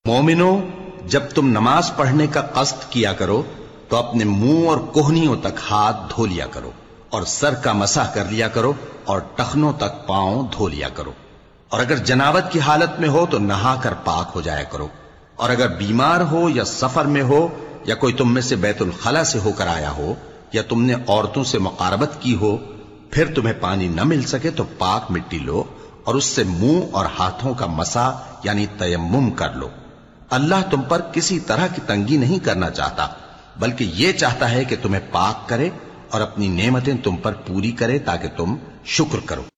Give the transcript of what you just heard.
मोमिनो, जब तुम नमाज पढ़ने का कस्द किया करो तो अपने मुंह और कोहनियों तक हाथ धो लिया करो और सर का मसाह कर लिया करो और टखनों तक पांव धो लिया करो। और अगर जनावत की हालत में हो तो नहाकर पाक हो जाया करो। और अगर बीमार हो या सफर में हो या कोई तुम में से बैतुल खला से होकर आया हो या तुमने औरतों से मुकारबत की हो, फिर तुम्हें पानी न मिल सके तो पाक मिट्टी लो और उससे मुंह और हाथों का मसा यानी तयम्मुम कर लो। अल्लाह तुम पर किसी तरह की तंगी नहीं करना चाहता, बल्कि यह चाहता है कि तुम्हें पाक करे और अपनी नेमतें तुम पर पूरी करे ताकि तुम शुक्र करो।